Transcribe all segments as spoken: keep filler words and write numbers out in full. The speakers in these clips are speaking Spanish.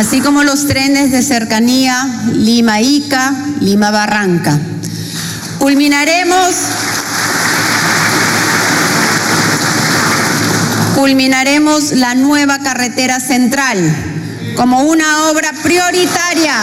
así como los trenes de cercanía Lima-Ica, Lima-Barranca. Culminaremos, culminaremos la nueva carretera central como una obra prioritaria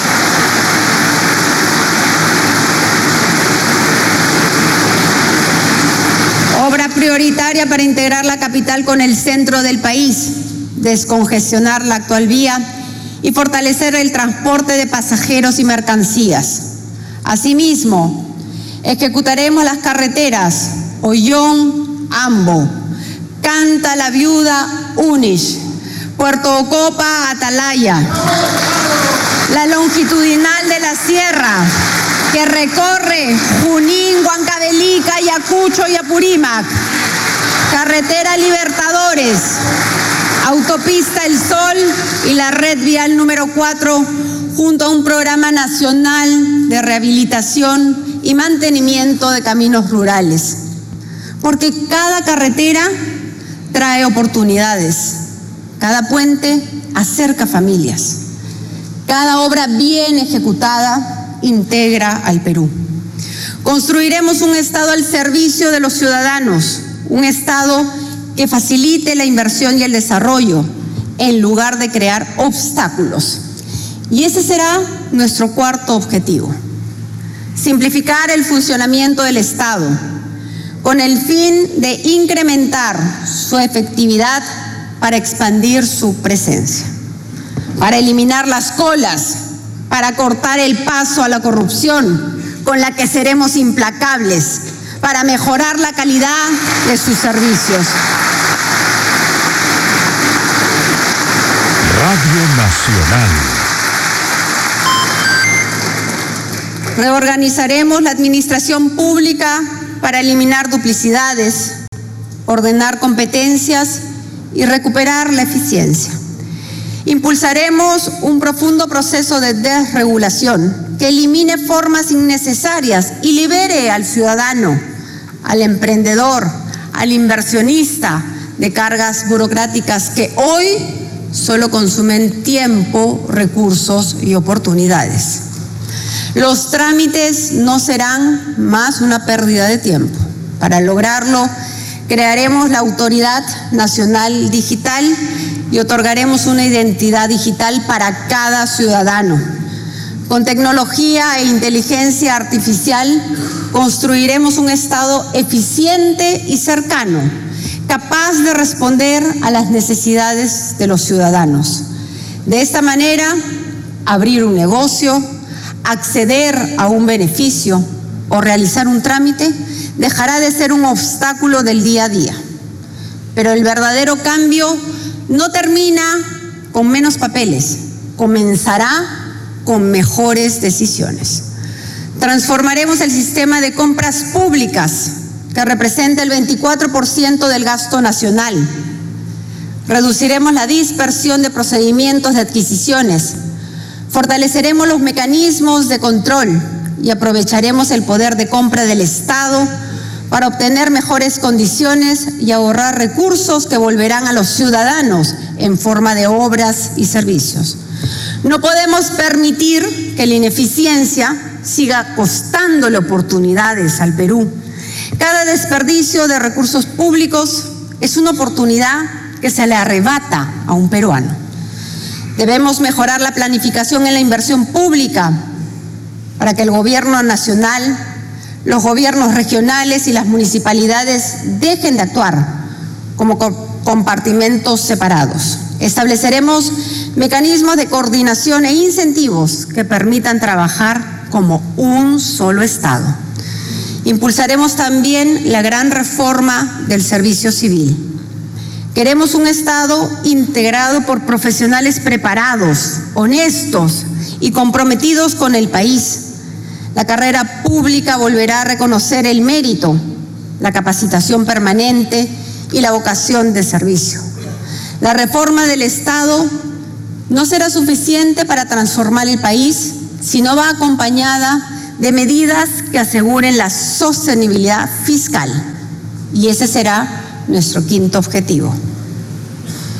obra prioritaria para integrar la capital con el centro del país, descongestionar la actual vía y fortalecer el transporte de pasajeros y mercancías. Asimismo, ejecutaremos las carreteras Ollón-Ambo, Canta la Viuda Unish, Puerto Ocopa Atalaya, la longitudinal de la sierra que recorre Junín, Huancavelica, Ayacucho y Apurímac, carretera Libertadores, autopista El Sol y la red vial número cuatro, junto a un programa nacional de rehabilitación y mantenimiento de caminos rurales. Porque cada carretera trae oportunidades, cada puente acerca familias, cada obra bien ejecutada integra al Perú. Construiremos un Estado al servicio de los ciudadanos, un Estado que facilite la inversión y el desarrollo en lugar de crear obstáculos. Y ese será nuestro cuarto objetivo: simplificar el funcionamiento del Estado con el fin de incrementar su efectividad para expandir su presencia, para eliminar las colas, para cortar el paso a la corrupción con la que seremos implacables, para mejorar la calidad de sus servicios. Radio Nacional. Reorganizaremos la administración pública para eliminar duplicidades, ordenar competencias y recuperar la eficiencia. Impulsaremos un profundo proceso de desregulación que elimine formas innecesarias y libere al ciudadano, al emprendedor, al inversionista de cargas burocráticas que hoy solo consumen tiempo, recursos y oportunidades. Los trámites no serán más una pérdida de tiempo. Para lograrlo, crearemos la Autoridad Nacional Digital y otorgaremos una identidad digital para cada ciudadano. Con tecnología e inteligencia artificial construiremos un Estado eficiente y cercano, capaz de responder a las necesidades de los ciudadanos. De esta manera, abrir un negocio, acceder a un beneficio o realizar un trámite dejará de ser un obstáculo del día a día. Pero el verdadero cambio no termina con menos papeles, comenzará con mejores decisiones. Transformaremos el sistema de compras públicas, que representa el veinticuatro por ciento del gasto nacional. Reduciremos la dispersión de procedimientos de adquisiciones. Fortaleceremos los mecanismos de control y aprovecharemos el poder de compra del Estado para obtener mejores condiciones y ahorrar recursos que volverán a los ciudadanos en forma de obras y servicios. No podemos permitir que la ineficiencia siga costándole oportunidades al Perú. Cada desperdicio de recursos públicos es una oportunidad que se le arrebata a un peruano. Debemos mejorar la planificación en la inversión pública para que el gobierno nacional, los gobiernos regionales y las municipalidades dejen de actuar como compartimentos separados. Estableceremos mecanismos de coordinación e incentivos que permitan trabajar como un solo Estado. Impulsaremos también la gran reforma del servicio civil. Queremos un Estado integrado por profesionales preparados, honestos y comprometidos con el país. La carrera pública volverá a reconocer el mérito, la capacitación permanente y la vocación de servicio. La reforma del Estado no será suficiente para transformar el país si no va acompañada de medidas que aseguren la sostenibilidad fiscal. Y ese será nuestro quinto objetivo.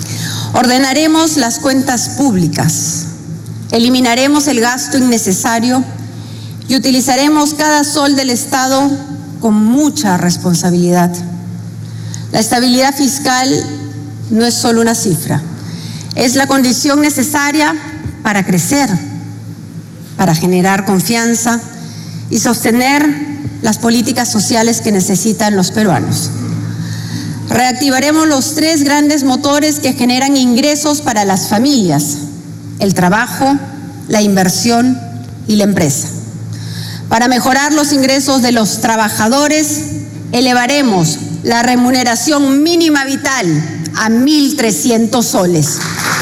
Ordenaremos las cuentas públicas, eliminaremos el gasto innecesario y utilizaremos cada sol del Estado con mucha responsabilidad. La estabilidad fiscal no es solo una cifra, es la condición necesaria para crecer, para generar confianza y sostener las políticas sociales que necesitan los peruanos. Reactivaremos los tres grandes motores que generan ingresos para las familias: el trabajo, la inversión y la empresa. Para mejorar los ingresos de los trabajadores, elevaremos la remuneración mínima vital a mil trescientos soles.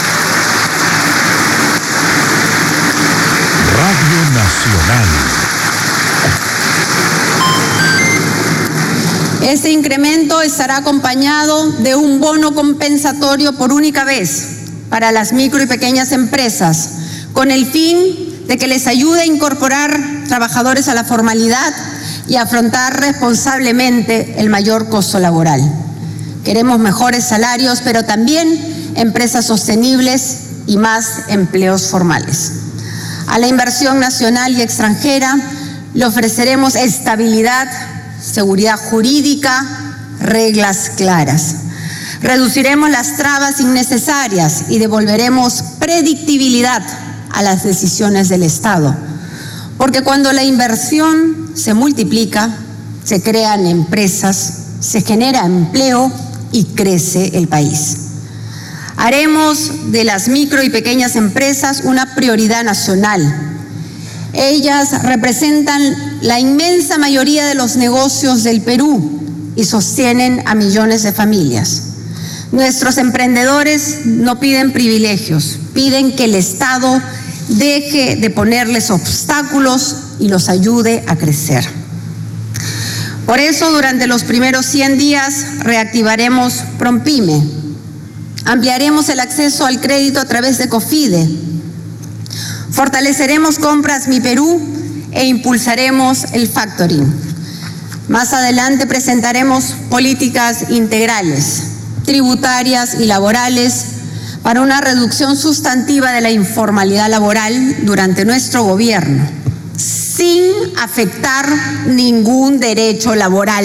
Radio Nacional. Este incremento estará acompañado de un bono compensatorio por única vez para las micro y pequeñas empresas, con el fin de que les ayude a incorporar trabajadores a la formalidad y afrontar responsablemente el mayor costo laboral. Queremos mejores salarios, pero también empresas sostenibles y más empleos formales. A la inversión nacional y extranjera le ofreceremos estabilidad, seguridad jurídica, reglas claras. Reduciremos las trabas innecesarias y devolveremos predictibilidad a las decisiones del Estado, porque cuando la inversión se multiplica, se crean empresas, se genera empleo y crece el país. Haremos de las micro y pequeñas empresas una prioridad nacional. Ellas representan la inmensa mayoría de los negocios del Perú y sostienen a millones de familias. Nuestros emprendedores no piden privilegios, piden que el Estado deje de ponerles obstáculos y los ayude a crecer. Por eso, durante los primeros cien días reactivaremos PROMPYME, ampliaremos el acceso al crédito a través de COFIDE, fortaleceremos Compras Mi Perú e impulsaremos el factoring. Más adelante presentaremos políticas integrales, tributarias y laborales para una reducción sustantiva de la informalidad laboral durante nuestro gobierno, sin afectar ningún derecho laboral.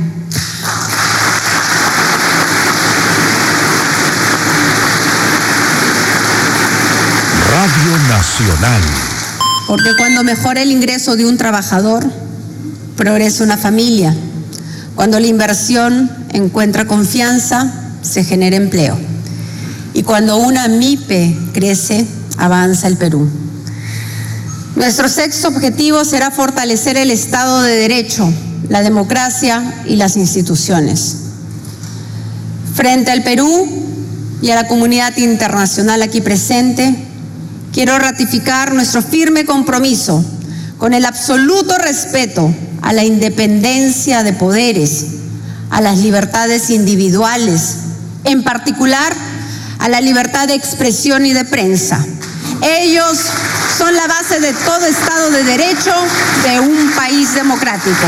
Radio Nacional. Porque cuando mejora el ingreso de un trabajador, progresa una familia. Cuando la inversión encuentra confianza, se genera empleo. Y cuando una MIPE crece, avanza el Perú. Nuestro sexto objetivo será fortalecer el Estado de Derecho, la democracia y las instituciones. Frente al Perú y a la comunidad internacional aquí presente, quiero ratificar nuestro firme compromiso con el absoluto respeto a la independencia de poderes, a las libertades individuales, en particular a la libertad de expresión y de prensa. Ellos son la base de todo Estado de Derecho de un país democrático.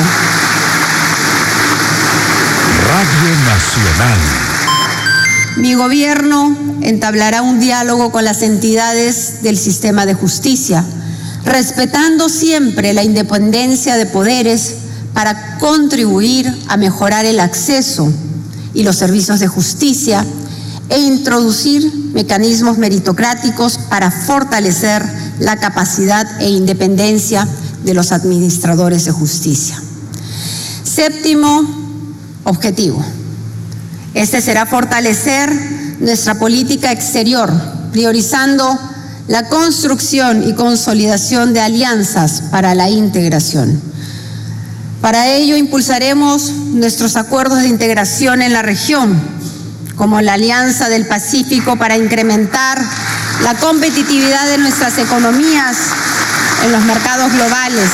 Radio Nacional. Mi gobierno entablará un diálogo con las entidades del sistema de justicia, respetando siempre la independencia de poderes para contribuir a mejorar el acceso y los servicios de justicia e introducir mecanismos meritocráticos para fortalecer la capacidad e independencia de los administradores de justicia. Séptimo objetivo. Este será fortalecer nuestra política exterior, priorizando la construcción y consolidación de alianzas para la integración. Para ello impulsaremos nuestros acuerdos de integración en la región, como la Alianza del Pacífico para incrementar la competitividad de nuestras economías en los mercados globales.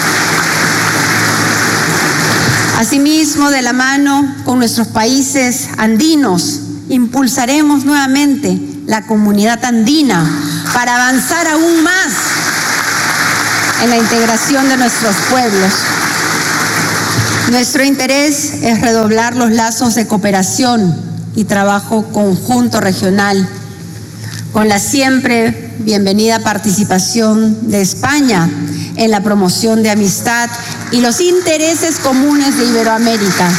Asimismo, de la mano con nuestros países andinos, impulsaremos nuevamente la comunidad andina para avanzar aún más en la integración de nuestros pueblos. Nuestro interés es redoblar los lazos de cooperación y trabajo conjunto regional con la siempre bienvenida participación de España en la promoción de amistad y los intereses comunes de Iberoamérica.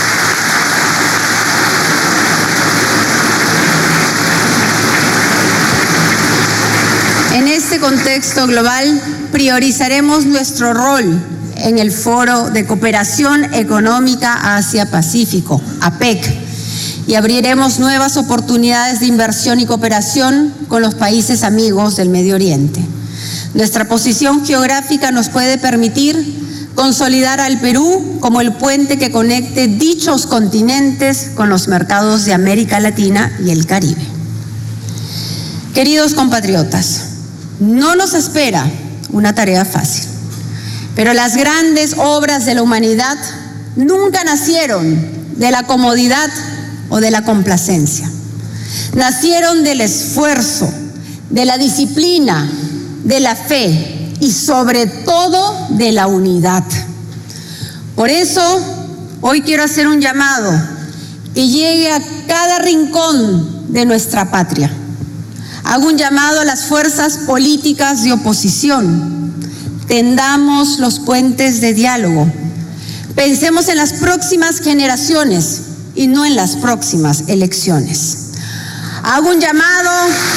En este contexto global, priorizaremos nuestro rol en el Foro de Cooperación Económica Asia-Pacífico, A P E C, y abriremos nuevas oportunidades de inversión y cooperación con los países amigos del Medio Oriente. Nuestra posición geográfica nos puede permitir consolidar al Perú como el puente que conecte dichos continentes con los mercados de América Latina y el Caribe. Queridos compatriotas, no nos espera una tarea fácil, pero las grandes obras de la humanidad nunca nacieron de la comodidad o de la complacencia. Nacieron del esfuerzo, de la disciplina, de la fe y sobre todo de la unidad. Por eso, hoy quiero hacer un llamado que llegue a cada rincón de nuestra patria. Hago un llamado a las fuerzas políticas de oposición. Tendamos los puentes de diálogo. Pensemos en las próximas generaciones y no en las próximas elecciones. Hago un llamado.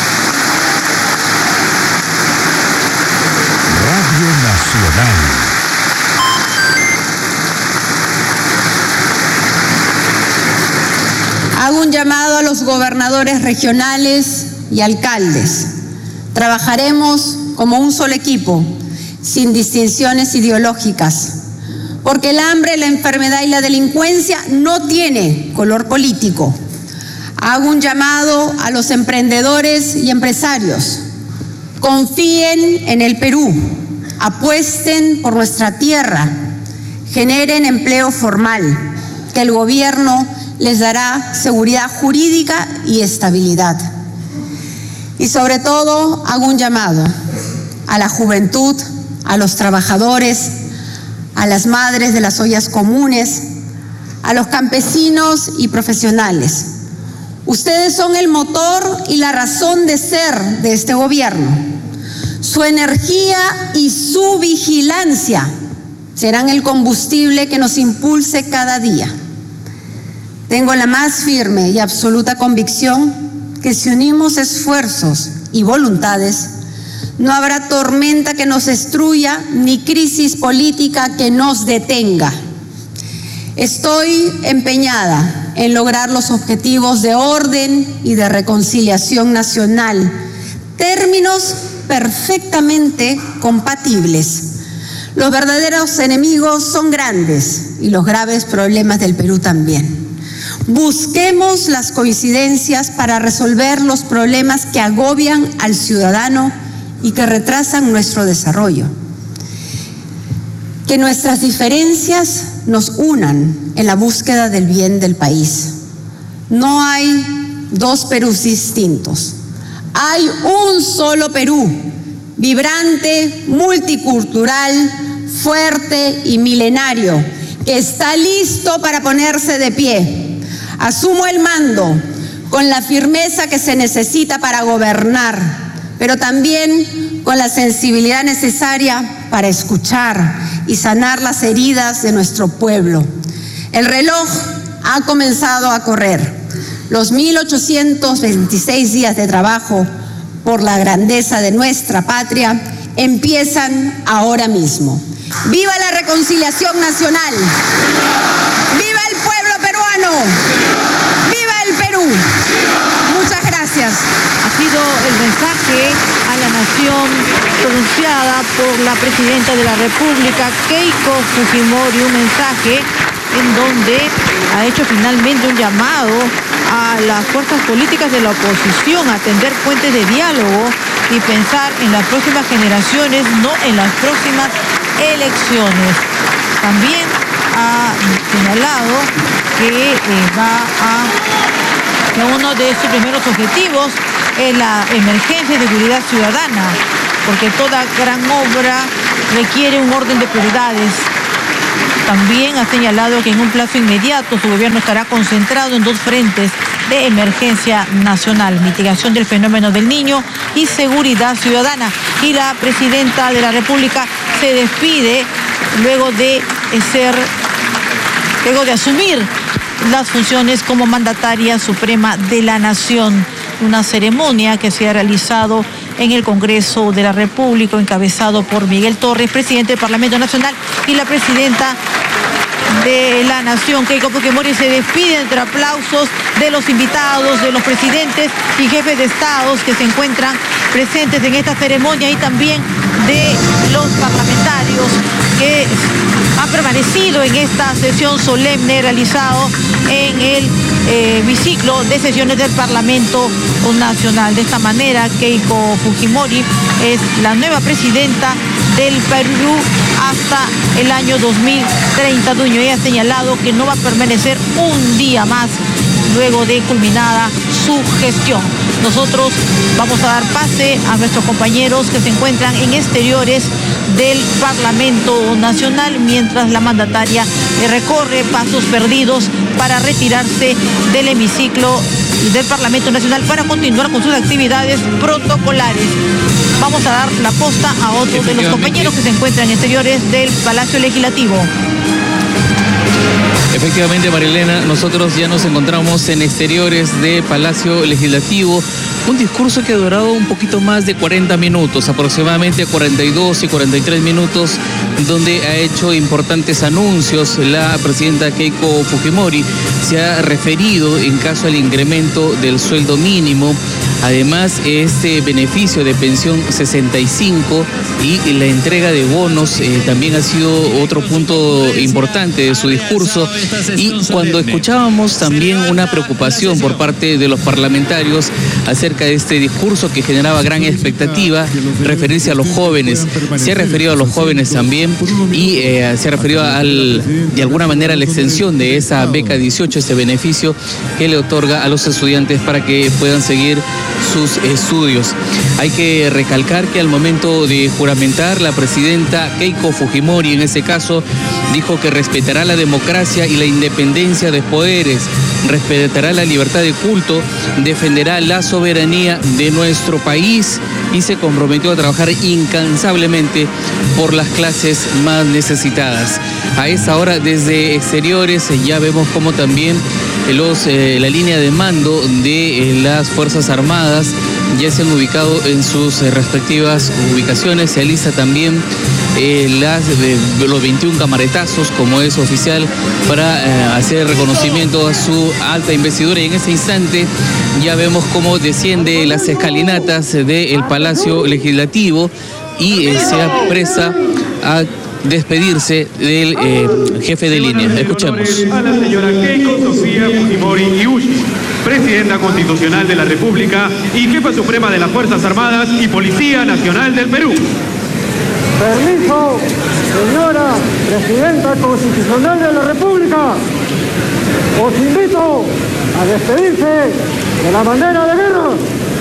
Radio Nacional. Hago un llamado a los gobernadores regionales y alcaldes. Trabajaremos como un solo equipo, sin distinciones ideológicas, porque el hambre, la enfermedad y la delincuencia no tiene color político. Hago un llamado a los emprendedores y empresarios. Confíen en el Perú, apuesten por nuestra tierra, generen empleo formal, que el gobierno les dará seguridad jurídica y estabilidad. Y sobre todo, hago un llamado a la juventud, a los trabajadores, a las madres de las ollas comunes, a los campesinos y profesionales. Ustedes son el motor y la razón de ser de este gobierno. Su energía y su vigilancia serán el combustible que nos impulse cada día. Tengo la más firme y absoluta convicción que si unimos esfuerzos y voluntades, no habrá tormenta que nos destruya ni crisis política que nos detenga. Estoy empeñada en lograr los objetivos de orden y de reconciliación nacional, términos perfectamente compatibles. Los verdaderos enemigos son grandes y los graves problemas del Perú también. Busquemos las coincidencias para resolver los problemas que agobian al ciudadano y que retrasan nuestro desarrollo. Que nuestras diferencias nos unan en la búsqueda del bien del país. No hay dos Perús distintos. Hay un solo Perú, vibrante, multicultural, fuerte y milenario, que está listo para ponerse de pie. Asumo el mando con la firmeza que se necesita para gobernar, pero también con la sensibilidad necesaria para escuchar y sanar las heridas de nuestro pueblo. El reloj ha comenzado a correr. Los mil ochocientos veintiséis días de trabajo por la grandeza de nuestra patria empiezan ahora mismo. ¡Viva la reconciliación nacional! ¡Viva el pueblo peruano! ¡Viva el Perú! Muchas gracias. Ha sido el mensaje a la nación pronunciada por la presidenta de la República, Keiko Fujimori, un mensaje en donde ha hecho finalmente un llamado a las fuerzas políticas de la oposición a tender puentes de diálogo y pensar en las próximas generaciones, no en las próximas elecciones. También ha señalado que eh, va a que uno de sus primeros objetivos es la emergencia de seguridad ciudadana, porque toda gran obra requiere un orden de prioridades. También ha señalado que en un plazo inmediato su gobierno estará concentrado en dos frentes: de emergencia nacional, mitigación del fenómeno del Niño y seguridad ciudadana. Y la presidenta de la República se despide luego de ser, luego de asumir las funciones como mandataria suprema de la Nación. Una ceremonia que se ha realizado en el Congreso de la República, encabezado por Miguel Torres, presidente del Parlamento Nacional, y la presidenta de la Nación, Keiko Fujimori, se despide entre aplausos de los invitados, de los presidentes y jefes de estados que se encuentran presentes en esta ceremonia y también de los parlamentarios que han permanecido en esta sesión solemne realizado en el eh, hemiciclo de sesiones del Parlamento Nacional. De esta manera, Keiko Fujimori es la nueva presidenta del Perú hasta el año dos mil treinta. Duño ha señalado que no va a permanecer un día más luego de culminada su gestión. Nosotros vamos a dar pase a nuestros compañeros que se encuentran en exteriores del Parlamento Nacional, mientras la mandataria recorre pasos perdidos para retirarse del hemiciclo del Parlamento Nacional para continuar con sus actividades protocolares. Vamos a dar la posta a otros de los compañeros que se encuentran en exteriores del Palacio Legislativo. Efectivamente, Marilena, nosotros ya nos encontramos en exteriores de Palacio Legislativo. Un discurso que ha durado un poquito más de cuarenta minutos, aproximadamente cuarenta y dos y cuarenta y tres minutos, donde ha hecho importantes anuncios. La presidenta Keiko Fujimori se ha referido en caso al incremento del sueldo mínimo. Además, este beneficio de pensión sesenta y cinco y la entrega de bonos eh, también ha sido otro punto importante de su discurso. Y cuando escuchábamos también una preocupación por parte de los parlamentarios acerca de este discurso que generaba gran expectativa, referirse a los jóvenes, se ha referido a los jóvenes también y eh, se ha referido al, de alguna manera a la extensión de esa beca dieciocho, ese beneficio que le otorga a los estudiantes para que puedan seguir sus estudios. Hay que recalcar que al momento de juramentar, la presidenta Keiko Fujimori, en ese caso, dijo que respetará la democracia y la independencia de poderes, respetará la libertad de culto, defenderá la soberanía de nuestro país y se comprometió a trabajar incansablemente por las clases más necesitadas. A esa hora, desde exteriores, ya vemos cómo también los, eh, la línea de mando de eh, las Fuerzas Armadas ya se han ubicado en sus eh, respectivas ubicaciones. Se alista también eh, las, eh, los veintiún camaretazos, como es oficial, para eh, hacer reconocimiento a su alta investidura. Y en ese instante ya vemos cómo desciende las escalinatas del Palacio Legislativo y eh, se apresa a despedirse del eh, jefe de línea. Escuchemos. A la señora Keiko Sofía Fujimori Iushi, presidenta constitucional de la República y jefa suprema de las Fuerzas Armadas y Policía Nacional del Perú. Permiso, señora presidenta constitucional de la República. Os invito a despedirse de la bandera de guerra.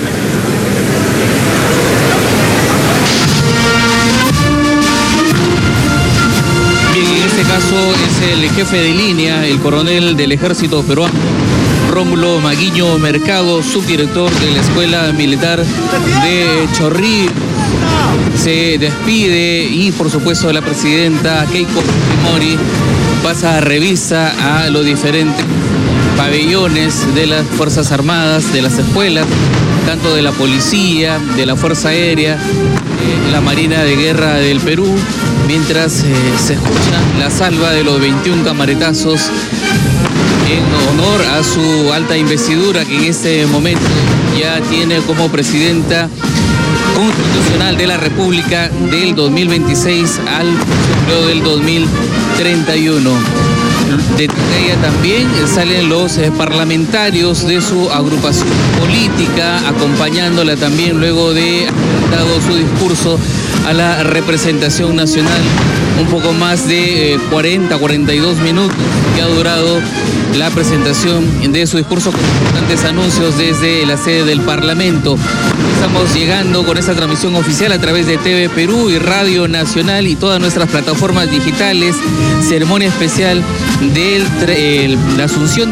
En este caso es el jefe de línea, el coronel del ejército peruano, Rómulo Maguiño Mercado, subdirector de la Escuela Militar de Chorrillos. Se despide y por supuesto la presidenta Keiko Fujimori pasa a revista a los diferentes pabellones de las Fuerzas Armadas, de las escuelas, tanto de la policía, de la Fuerza Aérea, eh, la Marina de Guerra del Perú, mientras eh, se escucha la salva de los veintiún camaretazos en honor a su alta investidura, que en este momento ya tiene como presidenta constitucional de la República del dos mil veintiséis al periodo del dos mil treinta y uno. De ella también salen los eh, parlamentarios de su agrupación política, acompañándola también luego de haber dado su discurso a la representación nacional. Un poco más de eh, cuarenta, cuarenta y dos minutos que ha durado la presentación de su discurso con importantes anuncios desde la sede del Parlamento. Estamos llegando con esta transmisión oficial a través de T V Perú y Radio Nacional y todas nuestras plataformas digitales. Ceremonia especial de la Asunción